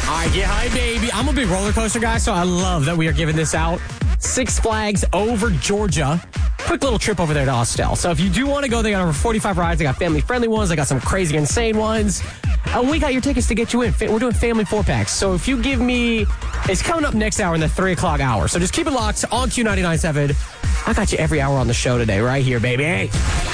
All right, yeah, hi, baby. I'm a big roller coaster guy, so I love that we are giving this out. Six Flags over Georgia. Quick little trip over there to Austell. So if you do want to go, they got over 45 rides. They got family-friendly ones. They got some crazy, insane ones. And we got your tickets to get you in. We're doing family 4-packs. So if you give me... It's coming up next hour in the 3 o'clock hour. So just keep it locked on Q99.7. I got you every hour on the show today, right here, baby.